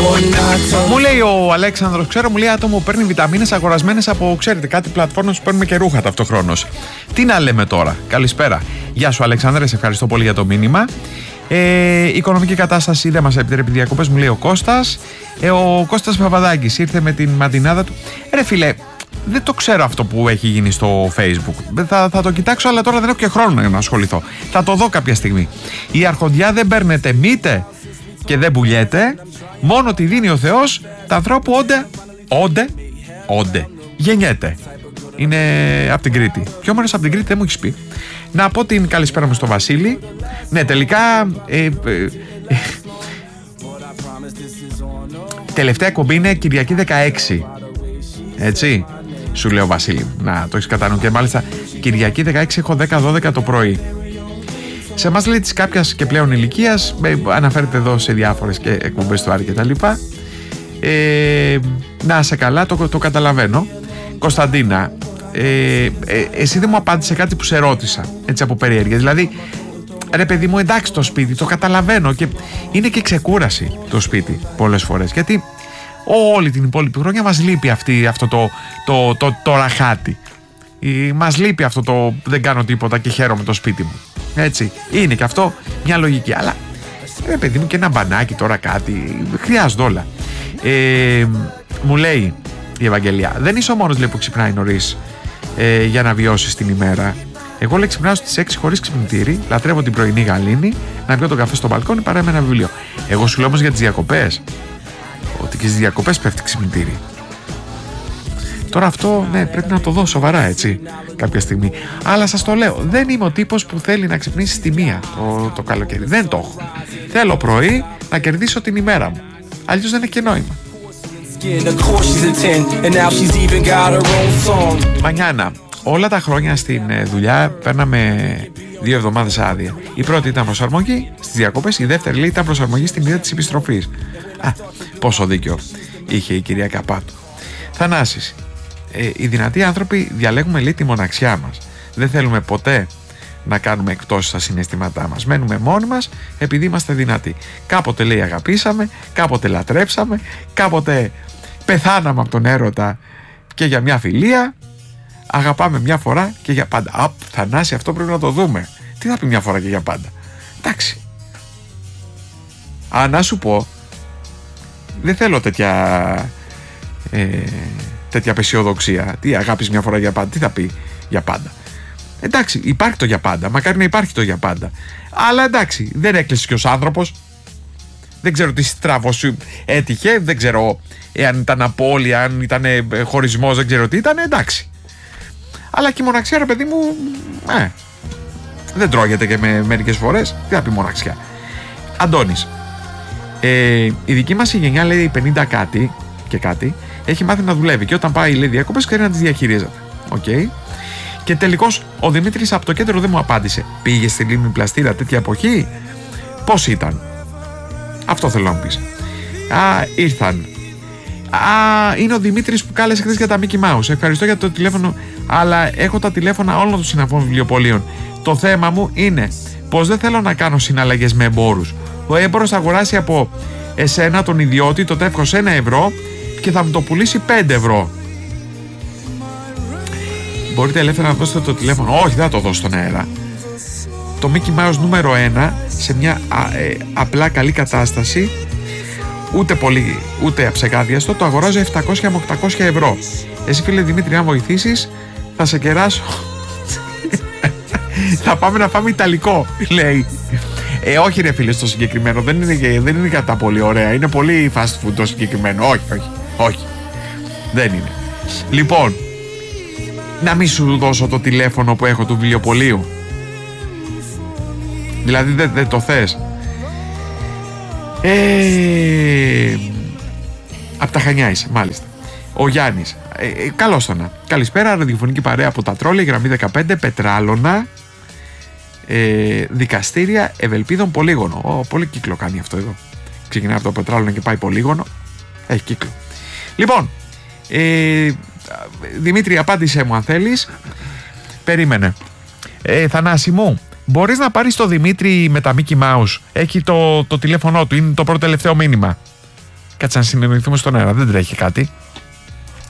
Μου λέει ο Αλέξανδρος, ξέρω, μου λέει άτομο που παίρνει βιταμίνες αγορασμένες από, ξέρετε, κάτι πλατφόρμες που παίρνουμε και ρούχα ταυτοχρόνως. Τι να λέμε τώρα. Καλησπέρα. Γεια σου Αλέξανδρε, σε ευχαριστώ πολύ για το μήνυμα. Η οικονομική κατάσταση δεν μας επιτρέπει διακοπές, μου λέει ο Κώστας. Ο Κώστας Παπαδάκης ήρθε με την μαντινάδα του. Ρε φίλε, δεν το ξέρω αυτό που έχει γίνει στο Facebook. Θα το κοιτάξω, αλλά τώρα δεν έχω και χρόνο να ασχοληθώ. Θα το δω κάποια στιγμή. Η αρχοντιά δεν παίρνετε μήτε και δεν πουλιέται. Μόνο τη δίνει ο Θεός τα ανθρώπου όντε γεννιέται. Είναι από την Κρήτη. Ποιο μέρος από την Κρήτη δεν μου έχεις πει. Να πω την καλησπέρα μου στο Βασίλη. Ναι, τελικά τελευταία εκπομπή είναι Κυριακή 16. Έτσι σου λέω Βασίλη, να το έχεις κατά νου. Και μάλιστα Κυριακή 16 έχω 10-12 το πρωί. Σε εμάς λέει της κάποιας και πλέον ηλικίας, αναφέρεται εδώ σε διάφορες και εκπομπές του Άρη και τα λοιπά. Να σε καλά, το καταλαβαίνω. Κωνσταντίνα, εσύ δεν μου απάντησε κάτι που σε ρώτησα, έτσι από περιέργεια. Δηλαδή, ρε παιδί μου, εντάξει το σπίτι, το καταλαβαίνω και είναι και ξεκούραση το σπίτι πολλές φορές. Γιατί όλη την υπόλοιπη χρόνια μας λείπει αυτό το ραχάτι. Μας λείπει αυτό το δεν κάνω τίποτα και χαίρομαι το σπίτι μου. Έτσι, είναι και αυτό μια λογική. Αλλά, ρε παιδί μου, και ένα μπανάκι τώρα κάτι, χρειάζονται όλα. Μου λέει η Ευαγγελία, δεν είσαι ο μόνος λέει, που ξυπνάει νωρίς για να βιώσεις την ημέρα. Εγώ λέει ξυπνάω στις 6 χωρίς ξυπνητήρι, λατρεύω την πρωινή γαλήνη, να πιω τον καφέ στο μπαλκόνι παρά με ένα βιβλίο. Εγώ σου λέω όμως για τις διακοπές, ότι και στις διακοπές πέφτει ξυπνητήρι. Τώρα αυτό ναι, πρέπει να το δω σοβαρά έτσι κάποια στιγμή. Αλλά σας το λέω, δεν είμαι ο τύπος που θέλει να ξυπνήσει στη μία το καλοκαίρι. Δεν το έχω. Θέλω πρωί να κερδίσω την ημέρα μου. Αλλιώς δεν έχει και νόημα. Μανιάνα, όλα τα χρόνια στην δουλειά παίρναμε 2 εβδομάδες άδεια. Η πρώτη ήταν προσαρμογή στις διακοπές, η δεύτερη λέει ήταν προσαρμογή στην ιδέα της επιστροφής. Πόσο δίκιο είχε η κυρία Καπάτου. Θανάσης, οι δυνατοί άνθρωποι διαλέγουμε λέει τη μοναξιά μας. Δεν θέλουμε ποτέ να κάνουμε εκπτώσεις στα συναισθήματά μας. Μένουμε μόνοι μας επειδή είμαστε δυνατοί. Κάποτε λέει αγαπήσαμε, κάποτε λατρέψαμε, κάποτε πεθάναμε από τον έρωτα και για μια φιλία. Αγαπάμε μια φορά και για πάντα. Θανάση, αυτό πρέπει να το δούμε. Τι θα πει μια φορά και για πάντα. Εντάξει. Να σου πω, δεν θέλω τέτοια απεσιοδοξία. Τι αγάπης μια φορά για πάντα, τι θα πει για πάντα. Εντάξει, υπάρχει το για πάντα, μακάρι να υπάρχει το για πάντα. Αλλά εντάξει, δεν έκλεισες κι ως άνθρωπος. Δεν ξέρω τι στραβό σου έτυχε, δεν ξέρω αν ήταν απώλεια, αν ήταν χωρισμός, δεν ξέρω τι ήταν, εντάξει. Αλλά και η μοναξιά, ρε παιδί μου, δεν τρώγεται και με μερικές φορές. Τι θα πει μοναξιά. Αντώνης, η δική μας η γενιά λέει 50 κάτι και κάτι έχει μάθει να δουλεύει και όταν πάει λέει διακοπές ξέρει να τις διαχειρίζεται. Okay. Και τελικώς ο Δημήτρης από το κέντρο δεν μου απάντησε. Πήγε στη Λίμνη Πλαστήρα τέτοια εποχή? Πώς ήταν? Αυτό θέλω να μου πεις. Ήρθαν. Είναι ο Δημήτρης που κάλεσε χθες για τα Mickey Mouse. Ευχαριστώ για το τηλέφωνο, αλλά έχω τα τηλέφωνα όλων των συναφών βιβλιοπωλείων. Το θέμα μου είναι πως δεν θέλω να κάνω συναλλαγές με εμπόρους. Ο έμπορος θα αγοράσει από εσένα τον ιδιώτη το τεύχος 1 ευρώ και θα μου το πουλήσει 5 ευρώ. Μπορείτε ελεύθερα να δώσετε το τηλέφωνο? Όχι, δεν θα το δώσω στον αέρα. Το Mickey Mouse νούμερο 1 σε μια απλά καλή κατάσταση, ούτε πολύ ούτε αψεκάδιαστο, το αγοράζω 700 με 800 ευρώ. Εσύ φίλε Δημήτρη, αν βοηθήσεις θα σε κεράσω. Θα πάμε να φάμε ιταλικό, λέει. Όχι ρε φίλε, στο συγκεκριμένο δεν είναι κατά πολύ ωραία. Είναι πολύ fast food το συγκεκριμένο. Όχι. Δεν είναι. Λοιπόν, να μην σου δώσω το τηλέφωνο που έχω του βιβλιοπωλείου. Δηλαδή δεν το θες? Απ' τα Χανιά είσαι, μάλιστα. Ο Γιάννης, καλώς το να. Καλησπέρα, ραδιοφωνική παρέα από τα Τρόλια, γραμμή 15, Πετράλωνα, δικαστήρια Ευελπίδων, Πολύγωνο. Πολύ κύκλο κάνει αυτό εδώ. Ξεκινάει από το Πετράλωνα και πάει Πολύγωνο. Έχει κύκλο. Λοιπόν, Δημήτρη, απάντησέ μου αν θέλεις. Περίμενε. Θανάση μου, μπορείς να πάρεις το Δημήτρη με τα Mickey Mouse? Έχει το τηλέφωνό του, είναι το πρώτο τελευταίο μήνυμα. Κάτσε να συνεννοηθούμε στον αέρα, δεν τρέχει κάτι.